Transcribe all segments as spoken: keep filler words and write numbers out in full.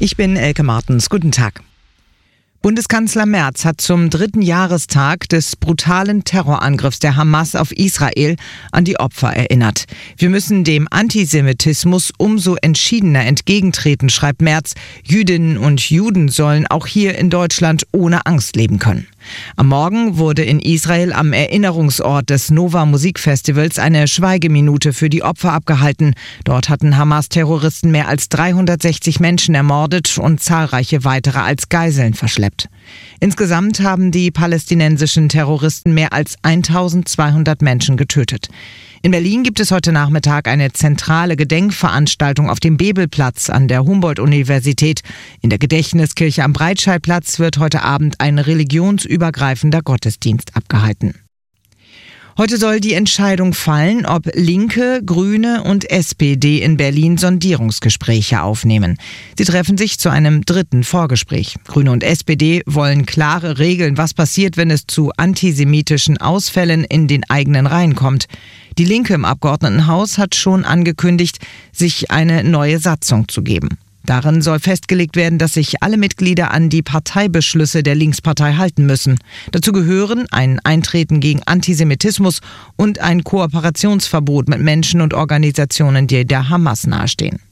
Ich bin Elke Martens. Guten Tag. Bundeskanzler Merz hat zum dritten Jahrestag des brutalen Terrorangriffs der Hamas auf Israel an die Opfer erinnert. Wir müssen dem Antisemitismus umso entschiedener entgegentreten, schreibt Merz. Jüdinnen und Juden sollen auch hier in Deutschland ohne Angst leben können. Am Morgen wurde in Israel am Erinnerungsort des Nova Musikfestivals eine Schweigeminute für die Opfer abgehalten. Dort hatten Hamas-Terroristen mehr als dreihundertsechzig Menschen ermordet und zahlreiche weitere als Geiseln verschleppt. Insgesamt haben die palästinensischen Terroristen mehr als eintausendzweihundert Menschen getötet. In Berlin gibt es heute Nachmittag eine zentrale Gedenkveranstaltung auf dem Bebelplatz an der Humboldt-Universität. In der Gedächtniskirche am Breitscheidplatz wird heute Abend ein religionsübergreifender Gottesdienst abgehalten. Heute soll die Entscheidung fallen, ob Linke, Grüne und S P D in Berlin Sondierungsgespräche aufnehmen. Sie treffen sich zu einem dritten Vorgespräch. Grüne und S P D wollen klare Regeln, was passiert, wenn es zu antisemitischen Ausfällen in den eigenen Reihen kommt. Die Linke im Abgeordnetenhaus hat schon angekündigt, sich eine neue Satzung zu geben. Darin soll festgelegt werden, dass sich alle Mitglieder an die Parteibeschlüsse der Linkspartei halten müssen. Dazu gehören ein Eintreten gegen Antisemitismus und ein Kooperationsverbot mit Menschen und Organisationen, die der Hamas nahestehen.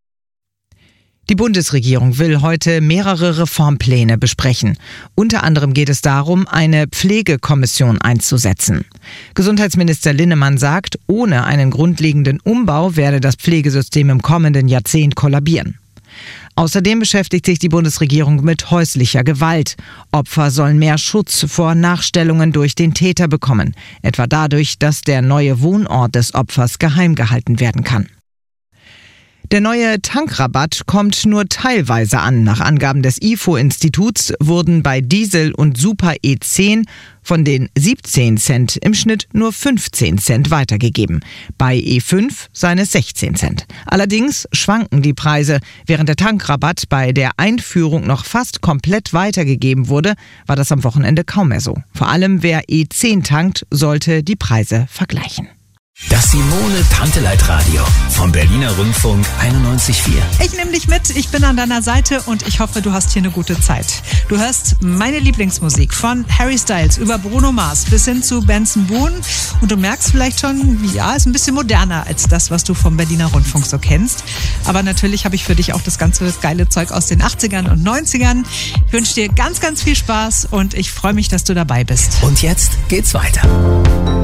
Die Bundesregierung will heute mehrere Reformpläne besprechen. Unter anderem geht es darum, eine Pflegekommission einzusetzen. Gesundheitsminister Linnemann sagt, ohne einen grundlegenden Umbau werde das Pflegesystem im kommenden Jahrzehnt kollabieren. Außerdem beschäftigt sich die Bundesregierung mit häuslicher Gewalt. Opfer sollen mehr Schutz vor Nachstellungen durch den Täter bekommen, etwa dadurch, dass der neue Wohnort des Opfers geheim gehalten werden kann. Der neue Tankrabatt kommt nur teilweise an. Nach Angaben des I F O-Instituts wurden bei Diesel und Super E zehn von den siebzehn Cent im Schnitt nur fünfzehn Cent weitergegeben. Bei E fünf seien es sechzehn Cent. Allerdings schwanken die Preise. Während der Tankrabatt bei der Einführung noch fast komplett weitergegeben wurde, war das am Wochenende kaum mehr so. Vor allem wer E zehn tankt, sollte die Preise vergleichen. Das Simone Tanteleit Radio vom Berliner Rundfunk einundneunzig Komma vier. Ich nehme dich mit, ich bin an deiner Seite und ich hoffe, du hast hier eine gute Zeit. Du hörst meine Lieblingsmusik von Harry Styles über Bruno Mars bis hin zu Benson Boone und du merkst vielleicht schon, ja, ist ein bisschen moderner als das, was du vom Berliner Rundfunk so kennst. Aber natürlich habe ich für dich auch das ganze geile Zeug aus den achtzigern und neunzigern. Ich wünsche dir ganz, ganz viel Spaß und ich freue mich, dass du dabei bist. Und jetzt geht's weiter.